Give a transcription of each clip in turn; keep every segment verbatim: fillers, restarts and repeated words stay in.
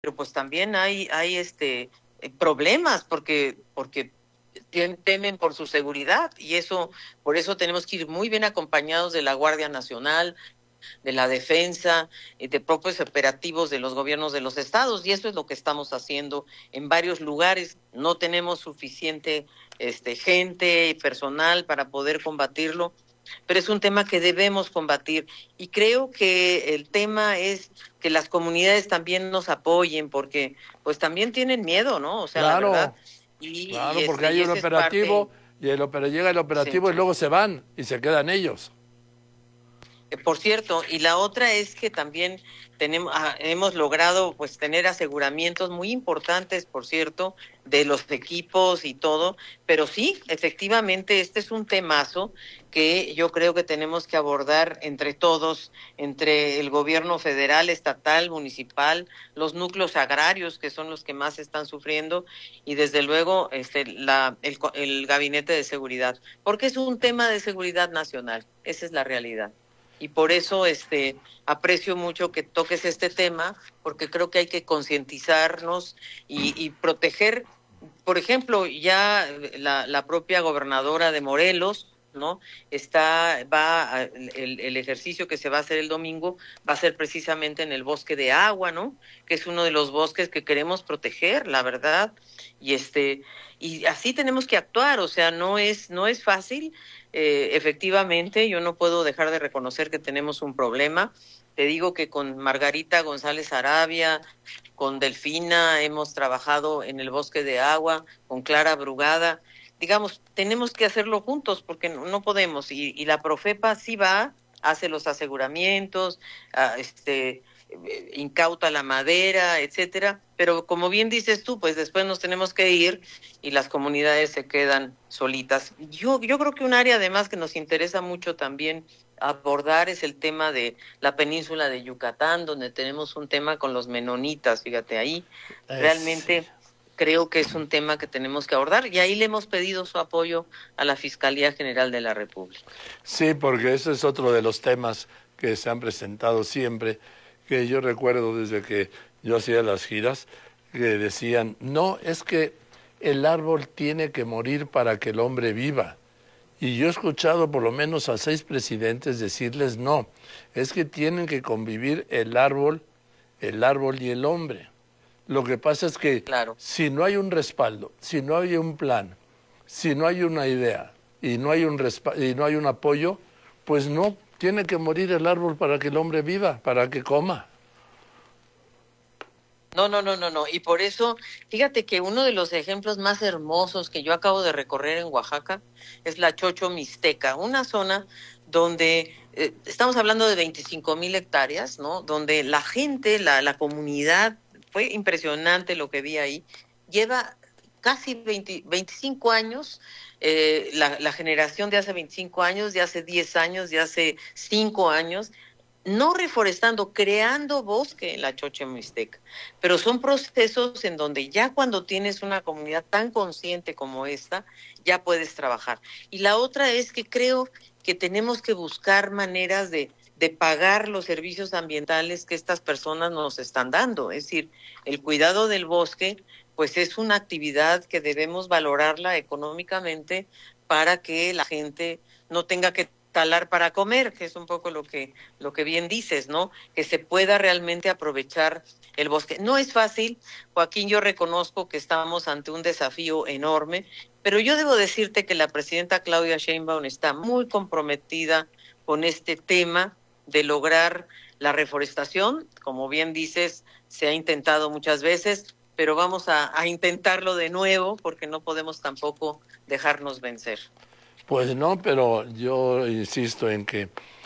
pero pues también hay, hay este eh, problemas porque, porque temen por su seguridad y eso, por eso tenemos que ir muy bien acompañados de la Guardia Nacional, de la defensa, de propios operativos de los gobiernos de los estados, y eso es lo que estamos haciendo en varios lugares. No tenemos suficiente este, gente y personal para poder combatirlo, pero es un tema que debemos combatir. Y creo que el tema es que las comunidades también nos apoyen, porque pues también tienen miedo, ¿no? O sea, la verdad. Claro, Y, y claro, porque este, hay y un esa es parte, operativo y el opera- llega el sí. operativo y luego se van y se quedan ellos. Eh, Por cierto, y la otra es que también tenemos, ah, hemos logrado pues tener aseguramientos muy importantes, por cierto, de los equipos y todo, pero sí, efectivamente, este es un temazo que yo creo que tenemos que abordar entre todos, entre el gobierno federal, estatal, municipal, los núcleos agrarios, que son los que más están sufriendo, y desde luego este, la, el, el gabinete de seguridad, porque es un tema de seguridad nacional, esa es la realidad. Y por eso este, aprecio mucho que toques este tema, porque creo que hay que concientizarnos y, y proteger, por ejemplo, ya la, la propia gobernadora de Morelos, ¿no? Está, va, a, el, el ejercicio que se va a hacer el domingo va a ser precisamente en el bosque de agua, ¿no? Que es uno de los bosques que queremos proteger, la verdad. Y este, y así tenemos que actuar, o sea, no es, no es fácil. Eh, efectivamente, yo no puedo dejar de reconocer que tenemos un problema. Te digo que con Margarita González Arabia, con Delfina, hemos trabajado en el bosque de agua, con Clara Brugada. Digamos, tenemos que hacerlo juntos porque no, no podemos. Y, y la Profepa sí va, hace los aseguramientos, a, este, incauta la madera, etcétera. Pero como bien dices tú, pues después nos tenemos que ir y las comunidades se quedan solitas. Yo, yo creo que un área además que nos interesa mucho también abordar es el tema de la península de Yucatán, donde tenemos un tema con los menonitas, fíjate, ahí Es, realmente creo que es un tema que tenemos que abordar y ahí le hemos pedido su apoyo a la Fiscalía General de la República. sí, porque ese es otro de los temas que se han presentado siempre, que yo recuerdo desde que yo hacía las giras, que decían, no, es que el árbol tiene que morir para que el hombre viva. Y yo he escuchado por lo menos a seis presidentes decirles, no, es que tienen que convivir el árbol, el árbol y el hombre. Lo que pasa es que Claro. si no hay un respaldo, si no hay un plan, si no hay una idea y no hay un y no hay un apoyo, pues no tiene que morir el árbol para que el hombre viva, para que coma. No, no, no, no, no. Y por eso, fíjate que uno de los ejemplos más hermosos que yo acabo de recorrer en Oaxaca es la Chocho Mixteca, una zona donde eh, estamos hablando de veinticinco mil hectáreas, ¿no? Donde la gente, la, la comunidad, fue impresionante lo que vi ahí, lleva casi veinte, veinticinco años, eh, la, la generación de hace veinticinco años, de hace diez años, de hace cinco años, no reforestando, creando bosque en la Choche Mixteca. Pero son procesos en donde ya cuando tienes una comunidad tan consciente como esta, ya puedes trabajar. Y la otra es que creo que tenemos que buscar maneras de, de pagar los servicios ambientales que estas personas nos están dando. Es decir, el cuidado del bosque, pues es una actividad que debemos valorarla económicamente para que la gente no tenga que talar para comer, que es un poco lo que, lo que bien dices, ¿no? Que se pueda realmente aprovechar el bosque. No es fácil, Joaquín, yo reconozco que estamos ante un desafío enorme, pero yo debo decirte que la presidenta Claudia Sheinbaum está muy comprometida con este tema de lograr la reforestación. Como bien dices, se ha intentado muchas veces, pero vamos a, a intentarlo de nuevo porque no podemos tampoco dejarnos vencer. Pues no, pero yo insisto en que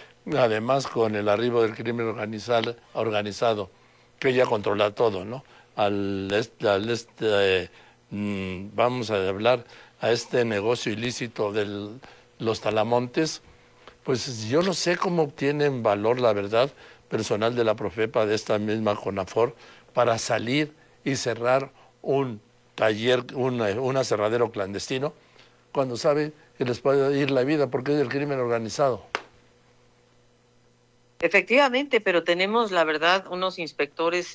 además con el arribo del crimen organizado, organizado que ya controla todo, ¿no? Al este, al este eh, mm, vamos a hablar a este negocio ilícito de los talamontes, pues yo no sé cómo obtienen valor, la verdad, personal de la Profepa, de esta misma CONAFOR, para salir y cerrar un taller, un, un aserradero clandestino, cuando saben que les puede ir la vida porque es del crimen organizado. Efectivamente, pero tenemos, la verdad, unos inspectores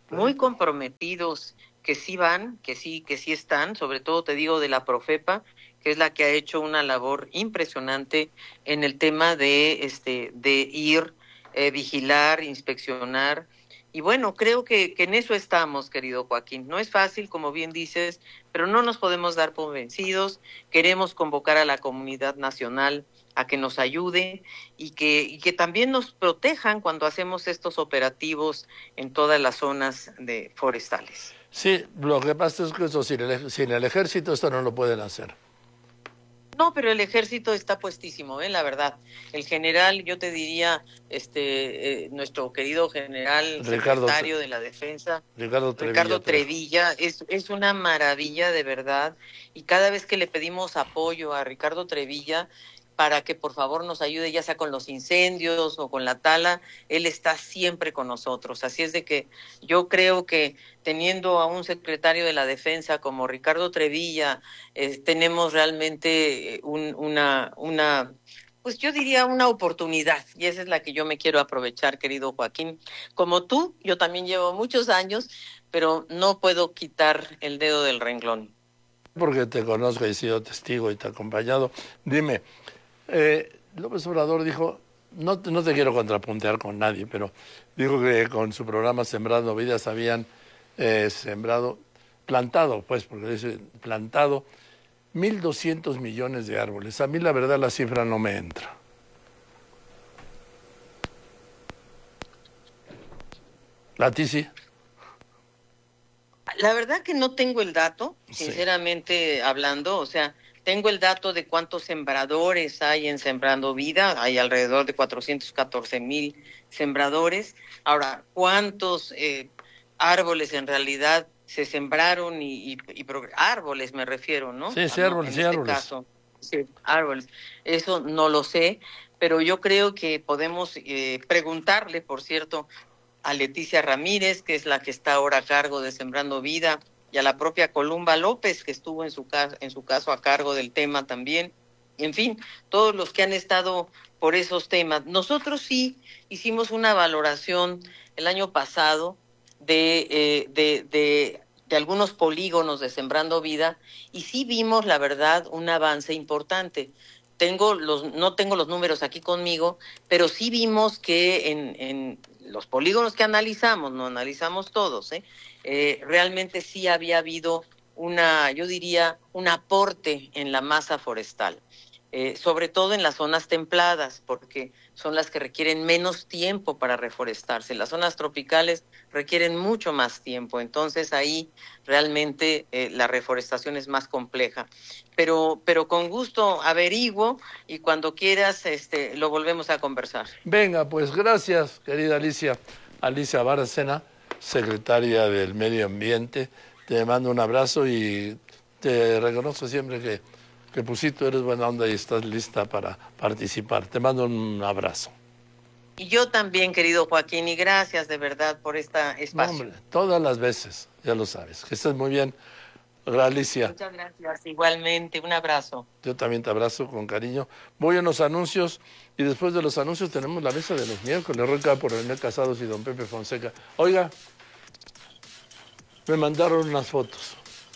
muy comprometidos, que sí van, que sí, que sí están, sobre todo te digo de la Profepa, que es la que ha hecho una labor impresionante en el tema de este de ir, eh, vigilar, inspeccionar. Y bueno, creo que, que en eso estamos, querido Joaquín. No es fácil, como bien dices, pero no nos podemos dar por vencidos. Queremos convocar a la comunidad nacional a que nos ayude y que, y que también nos protejan cuando hacemos estos operativos en todas las zonas de forestales. Sí, lo que pasa es que eso sin el, sin el ejército esto no lo pueden hacer. No, pero el ejército está puestísimo, ¿eh? La verdad. El general, yo te diría, este, eh, nuestro querido general Ricardo, secretario de la Defensa, Ricardo Trevilla, Ricardo Trevilla, es, es una maravilla de verdad. Y cada vez que le pedimos apoyo a Ricardo Trevilla para que por favor nos ayude, ya sea con los incendios o con la tala, él está siempre con nosotros. Así es de que yo creo que teniendo a un secretario de la Defensa como Ricardo Trevilla, eh, tenemos realmente un, una, una, pues yo diría una oportunidad, y esa es la que yo me quiero aprovechar, querido Joaquín. Como tú, yo también llevo muchos años, pero no puedo quitar el dedo del renglón. Porque te conozco y he sido testigo y te he acompañado. Dime, eh, López Obrador dijo, no, no te quiero contrapuntear con nadie, pero dijo que con su programa Sembrando Vidas habían eh, sembrado, plantado, pues, porque dice plantado, mil doscientos millones de árboles. A mí la verdad la cifra no me entra. ¿A ti sí? La verdad que no tengo el dato, sinceramente sí. hablando, o sea, tengo el dato de cuántos sembradores hay en Sembrando Vida, hay alrededor de cuatrocientos catorce mil sembradores. Ahora, ¿cuántos eh, árboles en realidad se sembraron y, y, y árboles me refiero, ¿no? Sí, sí, árboles, en sí, este árboles. caso, sí, árboles. Eso no lo sé, pero yo creo que podemos eh, preguntarle, por cierto, a Leticia Ramírez, que es la que está ahora a cargo de Sembrando Vida, y a la propia Columba López, que estuvo en su caso, en su caso a cargo del tema también. En fin, todos los que han estado por esos temas. Nosotros sí hicimos una valoración el año pasado de, eh, de, de, de algunos polígonos de Sembrando Vida y sí vimos, la verdad, un avance importante. Tengo los, no tengo los números aquí conmigo, pero sí vimos que en, en los polígonos que analizamos, no analizamos todos, ¿eh? Eh, realmente sí había habido una, yo diría, un aporte en la masa forestal, eh, sobre todo en las zonas templadas, porque son las que requieren menos tiempo para reforestarse. Las zonas tropicales requieren mucho más tiempo, entonces ahí realmente eh, la reforestación es más compleja. Pero, pero con gusto averiguo y cuando quieras este, lo volvemos a conversar. Venga, pues gracias, querida Alicia. Alicia Bárcena, secretaria del Medio Ambiente. Te mando un abrazo y te reconozco siempre que, que Pusito eres buena onda y estás lista para participar. Te mando un abrazo. Y yo también, querido Joaquín, y gracias de verdad por esta espacio. No, hombre, todas las veces, ya lo sabes. Que estés muy bien, Alicia. Muchas gracias, igualmente, un abrazo. Yo también te abrazo con cariño. Voy a unos anuncios y después de los anuncios tenemos la mesa de los miércoles, Roca por René Casados y don Pepe Fonseca. Oiga, me mandaron unas fotos.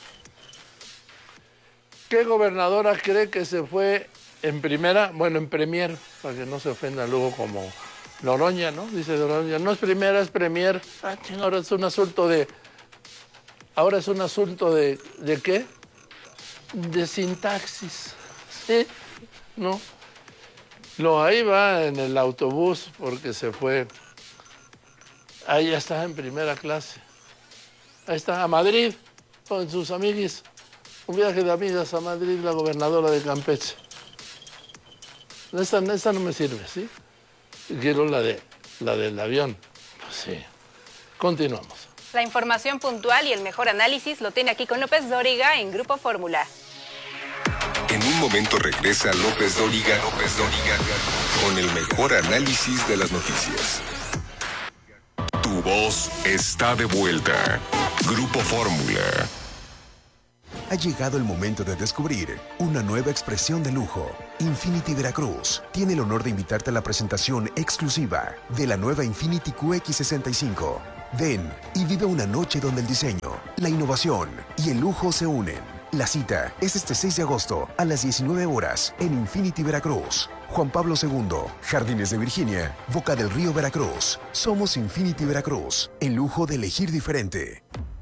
¿Qué gobernadora cree que se fue en primera? Bueno, en premier, para que no se ofenda luego como Noroña, ¿no? Dice Noroña, no es primera, es premier. Ah, ahora es un asunto de... Ahora es un asunto de... ¿De qué? De sintaxis. ¿Sí? ¿No? Lo ahí va en el autobús porque se fue. Ahí ya está en primera clase. Ahí está, a Madrid, con sus amiguis. Un viaje de amigas a Madrid, la gobernadora de Campeche. Esta, esta no me sirve, ¿sí? Quiero la, de, la del avión. Pues sí. Continuamos. La información puntual y el mejor análisis lo tiene aquí con López Dóriga en Grupo Fórmula. En un momento regresa López Dóriga, López Dóriga, con el mejor análisis de las noticias. Tu voz está de vuelta. Grupo Fórmula. Ha llegado el momento de descubrir una nueva expresión de lujo. Infiniti Veracruz tiene el honor de invitarte a la presentación exclusiva de la nueva Infiniti Q X sesenta y cinco. Ven y vive una noche donde el diseño, la innovación y el lujo se unen. La cita es este seis de agosto a las diecinueve horas en Infinity Veracruz. Juan Pablo segundo, Jardines de Virginia, Boca del Río, Veracruz. Somos Infinity Veracruz, el lujo de elegir diferente.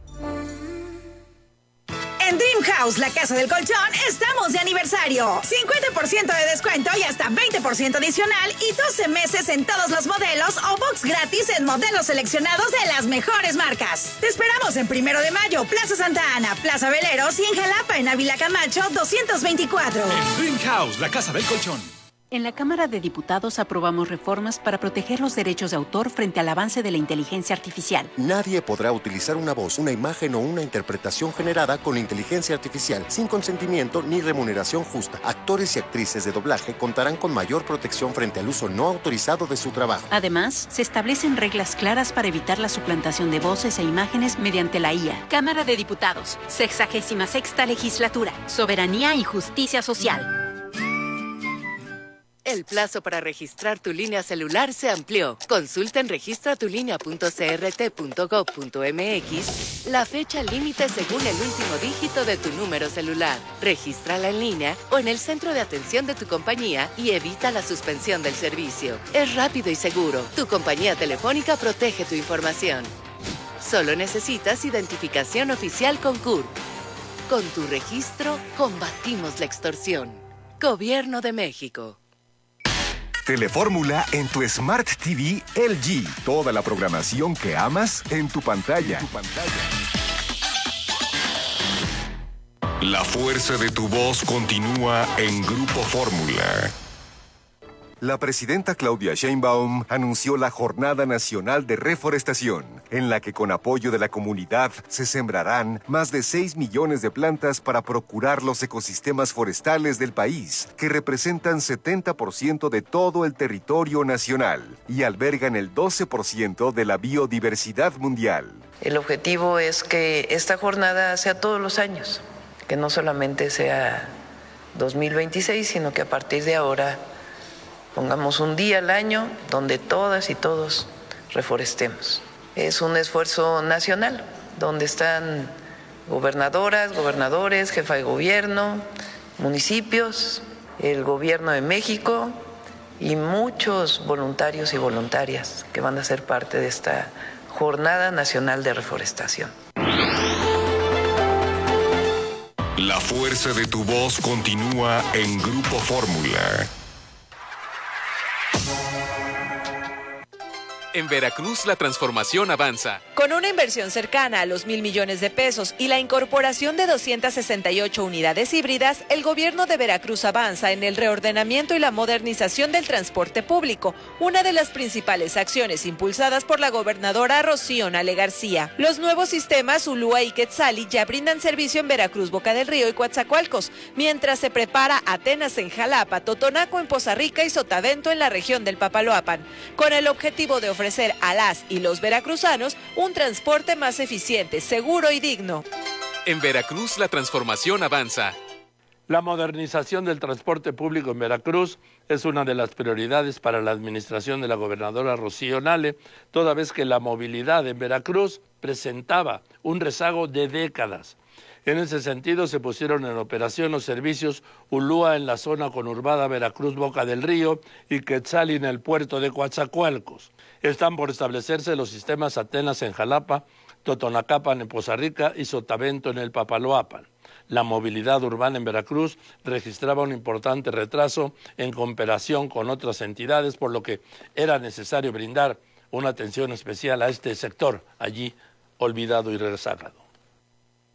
En Dream House, la casa del colchón, estamos de aniversario. cincuenta por ciento de descuento y hasta veinte por ciento adicional y doce meses en todos los modelos o box gratis en modelos seleccionados de las mejores marcas. Te esperamos en Primero de Mayo, Plaza Santa Ana, Plaza Veleros y en Jalapa, en Ávila Camacho, doscientos veinticuatro. En Dream House, la casa del colchón. En la Cámara de Diputados aprobamos reformas para proteger los derechos de autor frente al avance de la inteligencia artificial. Nadie podrá utilizar una voz, una imagen o una interpretación generada con inteligencia artificial sin consentimiento ni remuneración justa. Actores y actrices de doblaje contarán con mayor protección frente al uso no autorizado de su trabajo. Además, se establecen reglas claras para evitar la suplantación de voces e imágenes mediante la I A. Cámara de Diputados, sexagésima sexta legislatura, soberanía y justicia social. El plazo para registrar tu línea celular se amplió. Consulta en registra tu línea punto c r t punto gov punto m x la fecha límite según el último dígito de tu número celular. Regístrala en línea o en el centro de atención de tu compañía y evita la suspensión del servicio. Es rápido y seguro. Tu compañía telefónica protege tu información. Solo necesitas identificación oficial con C U R. Con tu registro, combatimos la extorsión. Gobierno de México. Telefórmula en tu Smart T V L G. Toda la programación que amas en tu pantalla. En tu pantalla. La fuerza de tu voz continúa en Grupo Fórmula. La presidenta Claudia Sheinbaum anunció la Jornada Nacional de Reforestación, en la que con apoyo de la comunidad se sembrarán más de seis millones de plantas para procurar los ecosistemas forestales del país, que representan setenta por ciento de todo el territorio nacional y albergan el doce por ciento de la biodiversidad mundial. El objetivo es que esta jornada sea todos los años, que no solamente sea dos mil veintiséis, sino que a partir de ahora pongamos un día al año donde todas y todos reforestemos. Es un esfuerzo nacional, donde están gobernadoras, gobernadores, jefa de gobierno, municipios, el gobierno de México y muchos voluntarios y voluntarias que van a ser parte de esta Jornada Nacional de Reforestación. La fuerza de tu voz continúa en Grupo Fórmula. En Veracruz la transformación avanza. Con una inversión cercana a los mil millones de pesos y la incorporación de doscientas sesenta y ocho unidades híbridas, el gobierno de Veracruz avanza en el reordenamiento y la modernización del transporte público, una de las principales acciones impulsadas por la gobernadora Rocío Nale García. Los nuevos sistemas Ulúa y Quetzali ya brindan servicio en Veracruz, Boca del Río y Coatzacoalcos, mientras se prepara Atenas en Jalapa, Totonaco en Poza Rica y Sotavento en la región del Papaloapan, con el objetivo de ofrecer ofrecer a las y los veracruzanos un transporte más eficiente, seguro y digno. En Veracruz la transformación avanza. La modernización del transporte público en Veracruz es una de las prioridades para la administración de la gobernadora Rocío Nale, toda vez que la movilidad en Veracruz presentaba un rezago de décadas. En ese sentido, se pusieron en operación los servicios Ulúa en la zona conurbada Veracruz-Boca del Río y Quetzali en el puerto de Coatzacoalcos. Están por establecerse los sistemas Atenas en Jalapa, Totonacapan en Poza Rica y Sotavento en el Papaloapan. La movilidad urbana en Veracruz registraba un importante retraso en comparación con otras entidades, por lo que era necesario brindar una atención especial a este sector allí olvidado y rezagado.